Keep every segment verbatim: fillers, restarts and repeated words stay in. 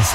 Also,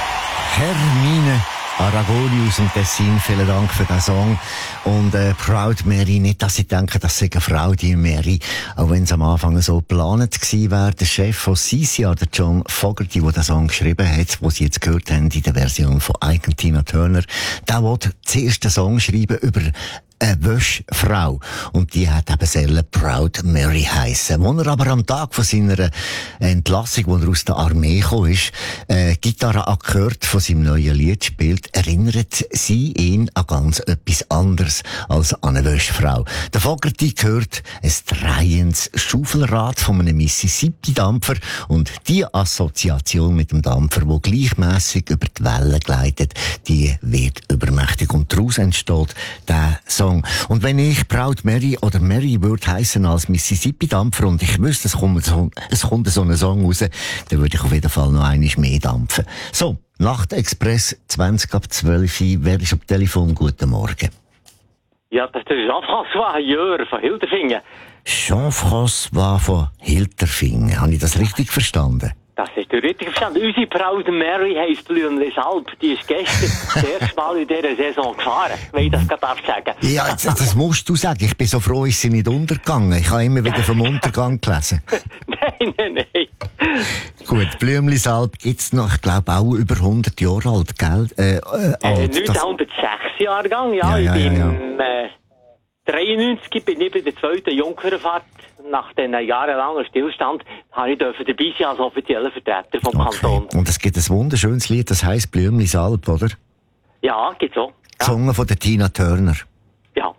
Hermine Aragoni aus dem Tessin, vielen Dank für den Song. Und äh, Proud Mary, nicht, dass ich denke, das sei eine Frau, die Mary, auch wenn es am Anfang so geplant gewesen wäre. Der Chef von C C R, der John Fogerty, der den Song geschrieben hat, den Sie jetzt gehört haben in der Version von Ike und Tina Turner, der wollte zuerst den Song schreiben über eine Wäschfrau. Und die hat eben selber Proud Mary heissen. Als er aber am Tag von seiner Entlassung, wo er aus der Armee gekommen ist, äh, Gitarre-Akkord von seinem neuen Lied spielt, erinnert sie ihn an ganz etwas anderes als an eine Wäschfrau. Der Fogerty gehört ein dreiendes Schaufelrad von einem Mississippi-Dampfer und die Assoziation mit dem Dampfer, der gleichmässig über die Wellen gleitet, die wird übermächtig und daraus entsteht der Song. Und wenn ich Proud Mary oder Mary würde heissen als Mississippi-Dampfer und ich wüsste, es kommt so, es kommt so ein Song raus, dann würde ich auf jeden Fall noch einmal mehr dampfen. So, Nachtexpress zwanzig ab zwölf. Wer ist am Telefon? Guten Morgen. Ja, das ist Jean-François Jör von Hilterfingen. Jean-François von Hilterfingen. Habe ich das richtig verstanden? Das hast du richtig verstanden. Unsere Proud Mary heisst Blümli Salb. Die ist gestern das erste Mal in dieser Saison gefahren, wenn ich das gerade sagen. Ja, das, das musst du sagen. Ich bin so froh, ist sie nicht untergegangen. Ich habe immer wieder vom Untergang gelesen. Nein, nein, nein. Gut, Blümli Salb gibt's noch, ich glaube, auch über hundert Jahre alt, gell? Äh, äh, alt. Äh, neunzehnhundertsechs Jahrgang, ja. Ja, ja, ich bin ja, ja. Äh, dreiundneunzig bin ich bei der zweiten Jungfernfahrt. Nach den jahrelangen Stillstand habe ich dabei sein als offizieller Vertreter vom okay. Kanton. Und es gibt ein wunderschönes Lied, das heisst Blümli Salb, oder? Ja, gibt's auch. Ja. Gesungen von der Tina Turner. Ja.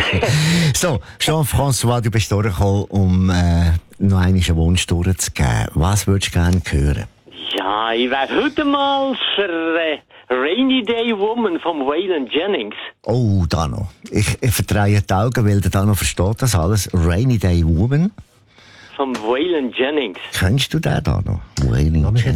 So, Jean-François, du bist durchgekommen, um äh, noch einen Wunsch durchzugeben. Was würdest du gerne hören? Ja, ich wäre heute mal für äh, Rainy Day Woman von Waylon Jennings. Oh, da noch. Ich, ich verdrehe die Augen, weil der da noch versteht das alles. Rainy Day Woman. Von Waylon Jennings. Kennst du den da noch? Waylon Jennings.